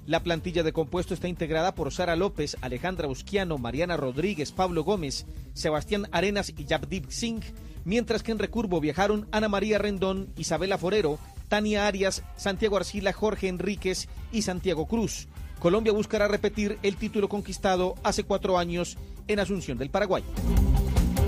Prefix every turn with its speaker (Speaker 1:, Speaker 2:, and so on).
Speaker 1: La plantilla de compuesto está integrada por Sara López, Alejandra Usquiano, Mariana Rodríguez, Pablo Gómez, Sebastián Arenas y Yabdeep Singh, mientras que en recurvo viajaron Ana María Rendón, Isabela Forero, Tania Arias, Santiago Arcila, Jorge Enríquez y Santiago Cruz. Colombia buscará repetir el título conquistado hace 4 años en Asunción del Paraguay.